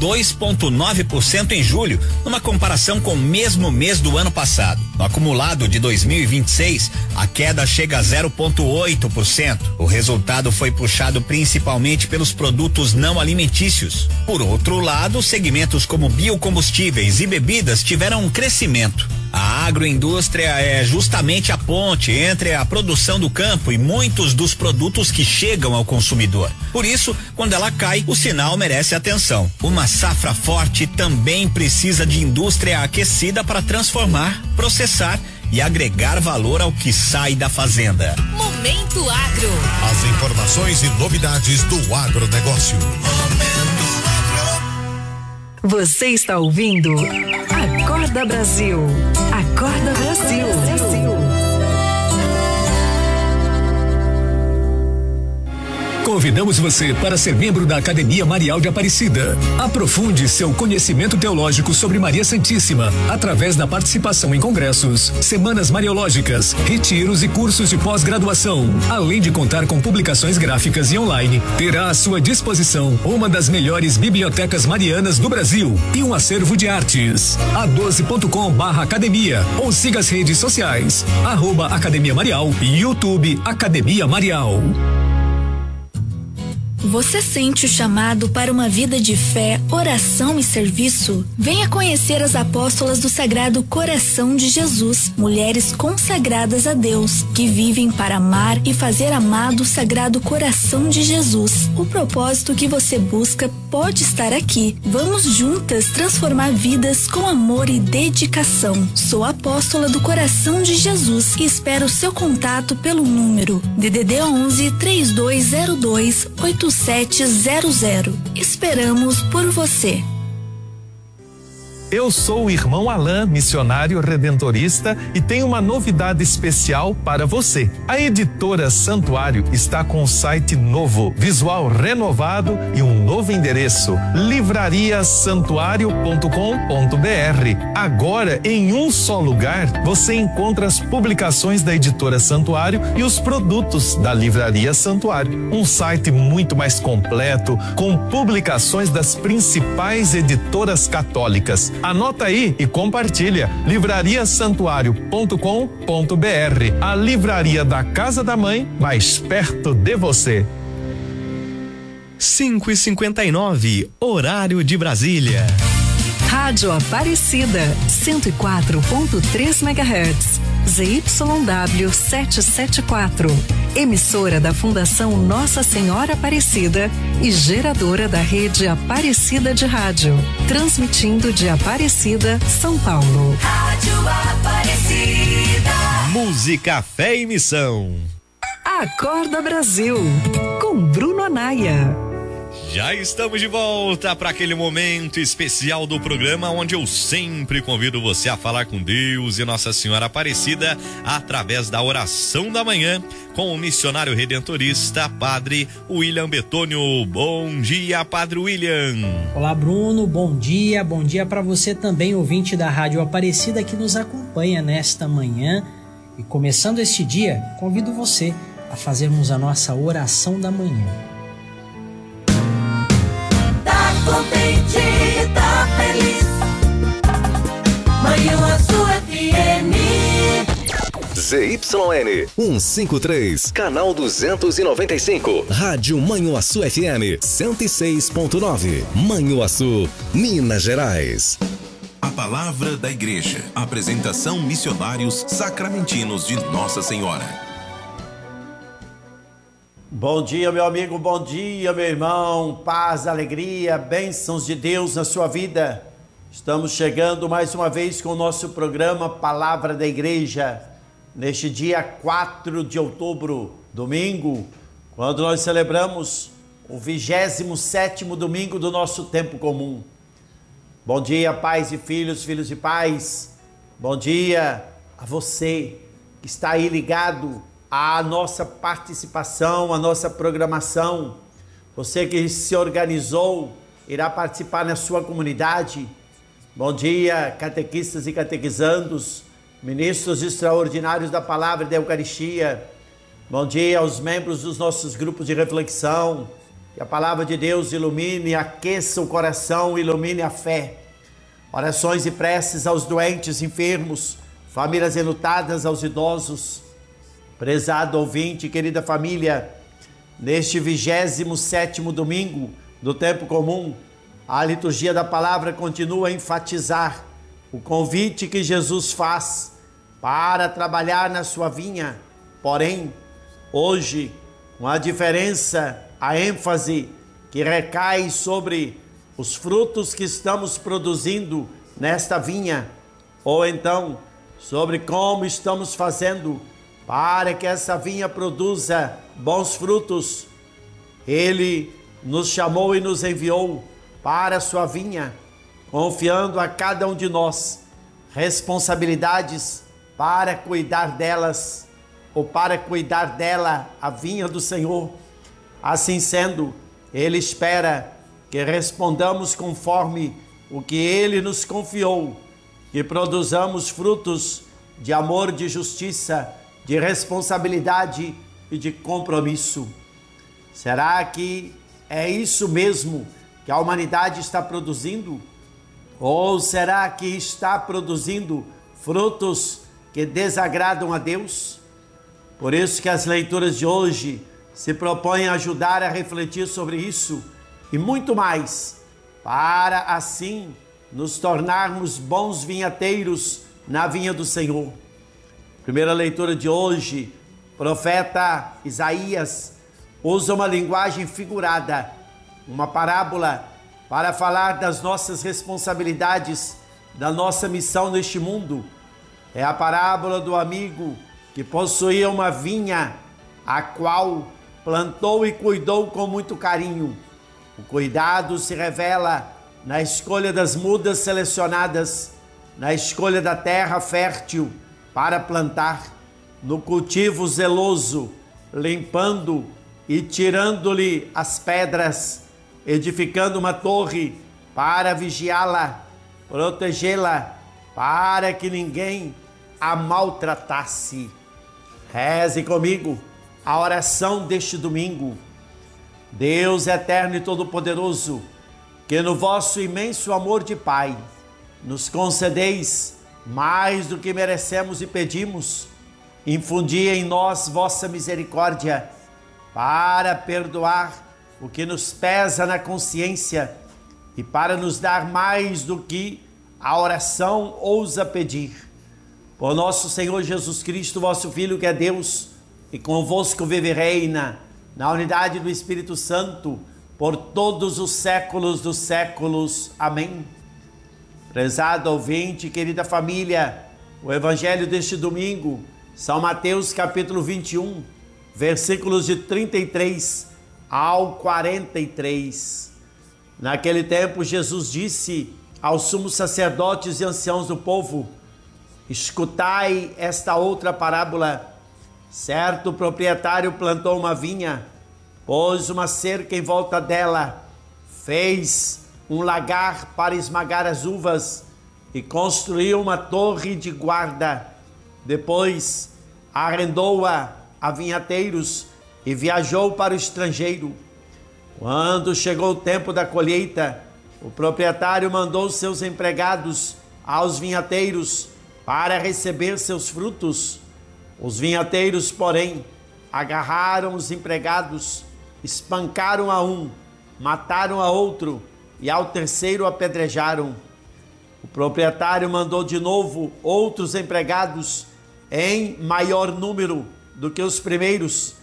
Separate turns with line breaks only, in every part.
2,9% em julho, numa comparação com o mesmo mês do ano passado. No acumulado de 2026, a queda chega a 0,8%. O resultado foi puxado principalmente pelos produtos não alimentícios. Por outro lado, segmentos como biocombustíveis e bebidas tiveram um crescimento. A agroindústria é justamente a ponte entre a produção do campo e muitos dos produtos que chegam ao consumidor. Por isso, quando ela cai, o sinal merece atenção. Uma safra forte também precisa de indústria aquecida para transformar, processar e agregar valor ao que sai da fazenda.
Momento Agro.
As informações e novidades do agronegócio. Momento Agro.
Você está ouvindo Acorda Brasil. Acorda Brasil.
Convidamos você para ser membro da Academia Marial de Aparecida. Aprofunde seu conhecimento teológico sobre Maria Santíssima através da participação em congressos, semanas mariológicas, retiros e cursos de pós-graduação. Além de contar com publicações gráficas e online, terá à sua disposição uma das melhores bibliotecas marianas do Brasil e um acervo de artes. a12.com/academia ou siga as redes sociais @Academia Marial e YouTube Academia Marial.
Você sente o chamado para uma vida de fé, oração e serviço? Venha conhecer as apóstolas do Sagrado Coração de Jesus, mulheres consagradas a Deus, que vivem para amar e fazer amado o Sagrado Coração de Jesus. O propósito que você busca pode estar aqui. Vamos juntas transformar vidas com amor e dedicação. Sou apóstola do Coração de Jesus e espero seu contato pelo número DDD 11 3202 8700. Esperamos por você.
Eu sou o irmão Alain, missionário redentorista, e tenho uma novidade especial para você. A editora Santuário está com um site novo, visual renovado e um novo endereço: livrariasantuario.com.br. Agora, em um só lugar, você encontra as publicações da editora Santuário e os produtos da Livraria Santuário. Um site muito mais completo, com publicações das principais editoras católicas. Anota aí e compartilha. livrariasantuario.com.br, a livraria da Casa da Mãe, mais perto de você.
5h59, horário de Brasília.
Rádio Aparecida, 104.3 MHz. ZYW 774, emissora da Fundação Nossa Senhora Aparecida e geradora da rede Aparecida de Rádio, transmitindo de Aparecida, São Paulo.
Rádio Aparecida.
Música, fé e missão.
Acorda Brasil, com Bruno Anaia.
Já estamos de volta para aquele momento especial do programa onde eu sempre convido você a falar com Deus e Nossa Senhora Aparecida através da oração da manhã com o missionário redentorista, Padre William Betônio. Bom dia, Padre William.
Olá, Bruno, bom dia para você também, ouvinte da Rádio Aparecida que nos acompanha nesta manhã. E começando este dia, convido você a fazermos a nossa oração da manhã.
Contente, tá feliz. Manhã Azul FM.
ZYN 153, canal 295. Rádio Manhuaçu FM 106.9. Manhuaçu, Minas Gerais.
A palavra da igreja. Apresentação missionários sacramentinos de Nossa Senhora.
Bom dia, meu amigo, bom dia, meu irmão, paz, alegria, bênçãos de Deus na sua vida. Estamos chegando mais uma vez com o nosso programa Palavra da Igreja, neste dia 4 de outubro, domingo, quando nós celebramos o 27º domingo do nosso tempo comum. Bom dia, pais e filhos, filhos e pais, bom dia a você que está aí ligado a nossa participação, a nossa programação. Você que se organizou, irá participar na sua comunidade. Bom dia, catequistas e catequizandos, ministros extraordinários da Palavra e da Eucaristia. Bom dia aos membros dos nossos grupos de reflexão. Que a palavra de Deus ilumine, aqueça o coração, ilumine a fé. Orações e preces aos doentes, enfermos, famílias enlutadas, aos idosos. Prezado ouvinte, querida família, neste 27º domingo do tempo comum, a liturgia da palavra continua a enfatizar o convite que Jesus faz para trabalhar na sua vinha. Porém, hoje, com a diferença, a ênfase que recai sobre os frutos que estamos produzindo nesta vinha, ou então sobre como estamos fazendo para que essa vinha produza bons frutos. Ele nos chamou e nos enviou para a sua vinha, confiando a cada um de nós responsabilidades para cuidar delas, ou para cuidar dela, a vinha do Senhor. Assim sendo, Ele espera que respondamos conforme o que Ele nos confiou, que produzamos frutos de amor, de justiça, de responsabilidade e de compromisso. Será que é isso mesmo que a humanidade está produzindo? Ou será que está produzindo frutos que desagradam a Deus? Por isso que as leituras de hoje se propõem a ajudar a refletir sobre isso e muito mais, para assim nos tornarmos bons vinhateiros na vinha do Senhor. Primeira leitura de hoje, o profeta Isaías usa uma linguagem figurada, uma parábola, para falar das nossas responsabilidades, da nossa missão neste mundo. É a parábola do amigo que possuía uma vinha, a qual plantou e cuidou com muito carinho. O cuidado se revela na escolha das mudas selecionadas, na escolha da terra fértil para plantar, no cultivo zeloso, limpando e tirando-lhe as pedras, edificando uma torre para vigiá-la, protegê-la, para que ninguém a maltratasse. Reze comigo a oração deste domingo. Deus eterno e todo-poderoso, que no vosso imenso amor de Pai nos concedeis mais do que merecemos e pedimos, infundi em nós vossa misericórdia para perdoar o que nos pesa na consciência e para nos dar mais do que a oração ousa pedir. Por nosso Senhor Jesus Cristo, vosso Filho, que é Deus, e convosco vive e reina, na unidade do Espírito Santo, por todos os séculos dos séculos. Amém. Prezado ouvinte, querida família, o evangelho deste domingo, São Mateus capítulo 21, versículos de 33 ao 43. Naquele tempo, Jesus disse aos sumos sacerdotes e anciãos do povo: escutai esta outra parábola. Certo proprietário plantou uma vinha, pôs uma cerca em volta dela, fez um lagar para esmagar as uvas e construiu uma torre de guarda. Depois arrendou-a a vinhateiros e viajou para o estrangeiro. Quando chegou o tempo da colheita, o proprietário mandou seus empregados aos vinhateiros para receber seus frutos. Os vinhateiros, porém, agarraram os empregados, espancaram a um, mataram a outro e ao terceiro apedrejaram. O proprietário mandou de novo outros empregados em maior número do que os primeiros,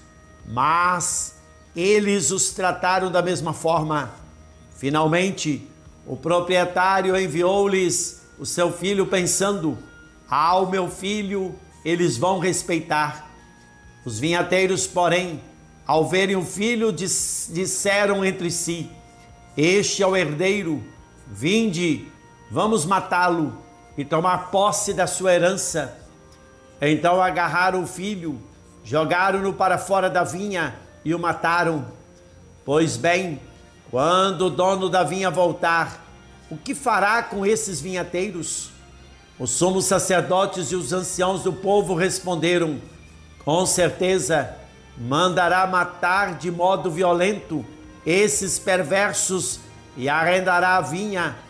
mas eles os trataram da mesma forma. Finalmente, o proprietário enviou-lhes o seu filho, pensando: ao meu filho eles vão respeitar. Os vinhateiros, porém, ao verem o filho, disseram entre si: este é o herdeiro, vinde, vamos matá-lo e tomar posse da sua herança. Então agarraram o filho, jogaram-no para fora da vinha e o mataram. Pois bem, quando o dono da vinha voltar, o que fará com esses vinhateiros? Os sumos sacerdotes e os anciãos do povo responderam: com certeza mandará matar de modo violento esses perversos e arrendará a vinha